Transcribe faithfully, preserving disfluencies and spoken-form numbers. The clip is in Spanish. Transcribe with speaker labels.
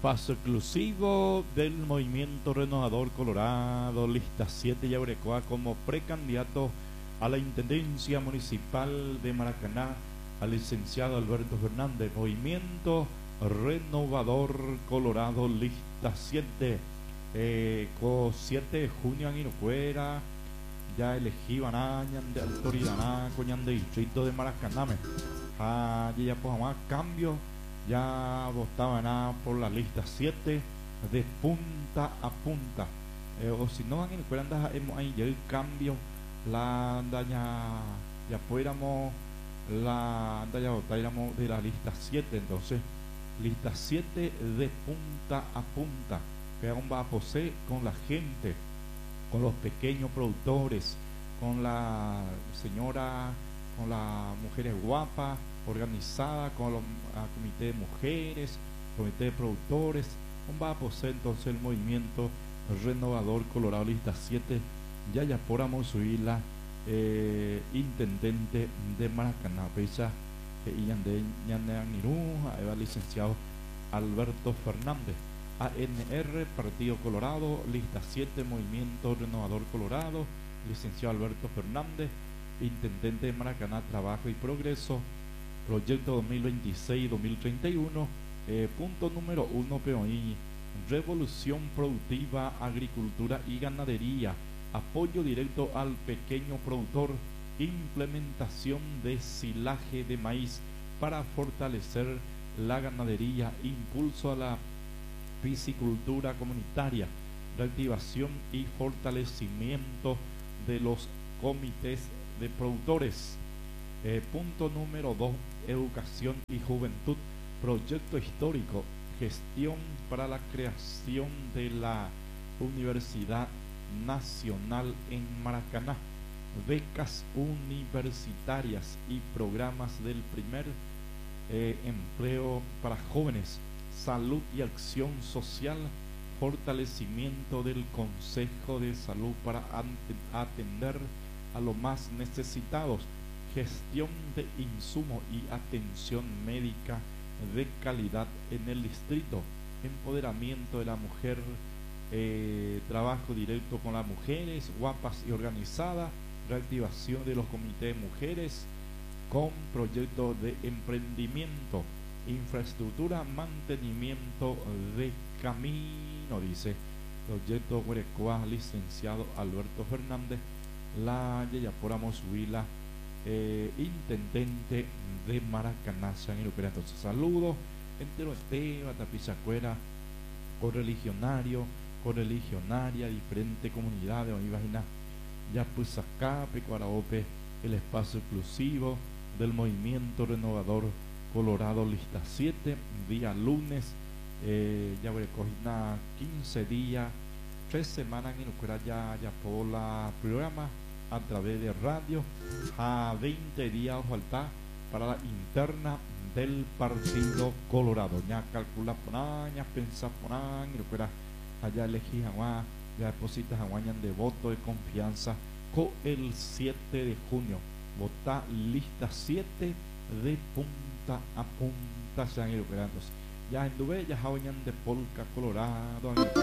Speaker 1: espacio exclusivo del Movimiento Renovador Colorado, lista siete Yaguarecoa, como precandidato a la Intendencia Municipal de Maracaná, al licenciado Alberto Fernández. Movimiento Renovador Colorado, lista siete, eh, con siete de junio en Irocuera, ya elegí Banañan de autoridad, coñan de distrito de Maracaná. Ah, ya pues más cambio, ya votaban por la lista siete de punta a punta, eh, o si no en el anda ahí ya el cambio, la anda ya ya fuéramos la anda ya votáramos de la lista siete. Entonces lista siete de punta a punta, que aún va a poseer con la gente, con los pequeños productores, con la señora, con las mujeres guapas, organizada, con los comité de mujeres, comité de productores. Va a poseer entonces el Movimiento Renovador Colorado, lista siete, ya ya podamos subir la eh, intendente de Maracaná, pesa y yande yande anirú, el licenciado Alberto Fernández. A N R, Partido Colorado, lista siete, Movimiento Renovador Colorado, licenciado Alberto Fernández, intendente de Maracaná, Trabajo y Progreso, proyecto dos mil veintiséis dos mil treinta y uno, eh, punto número uno, P O I, revolución productiva, agricultura y ganadería, apoyo directo al pequeño productor, implementación de silaje de maíz para fortalecer la ganadería, impulso a la piscicultura comunitaria, reactivación y fortalecimiento de los comités de productores. Eh, punto número dos, educación y juventud, proyecto histórico, gestión para la creación de la Universidad Nacional en Maracaná, becas universitarias y programas del primer eh, empleo para jóvenes, salud y acción social, fortalecimiento del Consejo de Salud para atender a los más necesitados, gestión de insumos y atención médica de calidad en el distrito, empoderamiento de la mujer, eh, trabajo directo con las mujeres guapas y organizadas, reactivación de los comités de mujeres con proyectos de emprendimiento, infraestructura, mantenimiento de camino, dice proyecto Guarecoa, licenciado Alberto Fernández. La ya podamos subirla, eh, intendente de Maracaná, San Iroquera. Entonces saludos entero Esteba, Tapizacuera, correligionario, correligionaria, diferentes comunidades, o imagina ya pues acá, Pecuaraope, el espacio exclusivo del Movimiento Renovador Colorado, lista siete, día lunes, eh, ya voy a coger quince días, tres semanas en Iroquera, ya, ya por la programa a través de radio, a veinte días falta para la interna del Partido Colorado. Ya calcula por año, pensa por año, Iroquera, allá elegí a ya depositas a guañan de voto de confianza con el siete de junio. Vota lista siete de punta a punta, se han ido quedando. Ya en Dubé, ya jaoñan de Polca Colorado.